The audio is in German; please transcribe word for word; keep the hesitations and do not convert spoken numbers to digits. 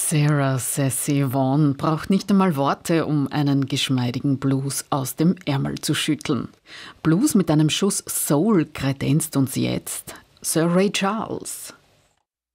Sarah Sassy Vaughan braucht nicht einmal Worte, um einen geschmeidigen Blues aus dem Ärmel zu schütteln. Blues mit einem Schuss Soul kredenzt uns jetzt Sir Ray Charles.